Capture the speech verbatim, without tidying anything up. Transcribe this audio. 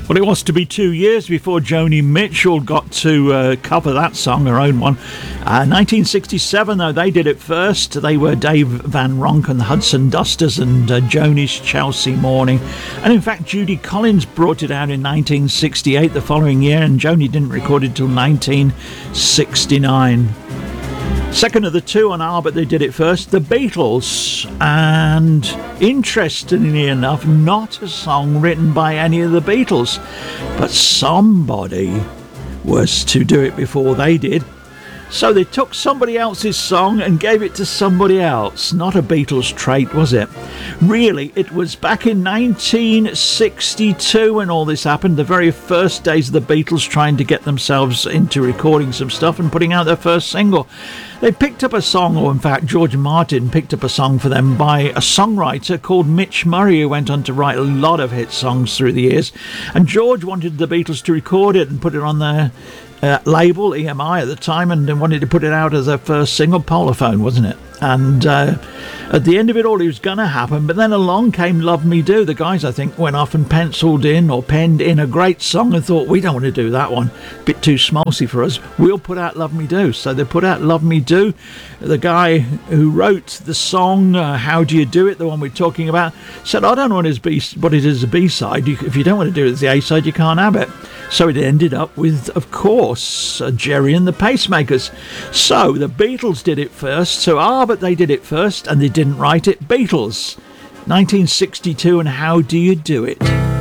Well, it was to be two years before Joni Mitchell got to uh, cover that song, her own one. Uh, nineteen sixty-seven, though, they did it first. They were Dave Van Ronk and the Hudson Dusters and uh, Joni's Chelsea Morning. And in fact, Judy Collins brought it out in nineteen sixty-eight, the following year, and Joni didn't record it till nineteen sixty-nine. Second of the two on R, but they did it first, the Beatles. And interestingly enough, not a song written by any of the Beatles, but somebody was to do it before they did. So they took somebody else's song and gave it to somebody else. Not a Beatles trait, was it? Really, it was back in nineteen sixty-two when all this happened, the very first days of the Beatles trying to get themselves into recording some stuff and putting out their first single. They picked up a song, or in fact George Martin picked up a song for them by a songwriter called Mitch Murray, who went on to write a lot of hit songs through the years. And George wanted the Beatles to record it and put it on their uh, label, E M I at the time, and then wanted to put it out as their first single, Polarphone, wasn't it? And uh, at the end of it all, it was going to happen. But then along came Love Me Do. The guys, I think, went off and penciled in or penned in a great song and thought, we don't want to do that one. Bit too schmaltzy for us. We'll put out Love Me Do. So they put out Love Me Do. The guy who wrote the song, uh, How Do You Do It, the one we're talking about, said, I don't know what, is B- what it is a B-side. You, if you don't want to do it as the A-side, you can't have it. So it ended up with, of course, uh, Jerry and the Pacemakers. So the Beatles did it first. So ah, but they did it first and they didn't write it. Beatles, nineteen sixty-two, and How Do You Do It?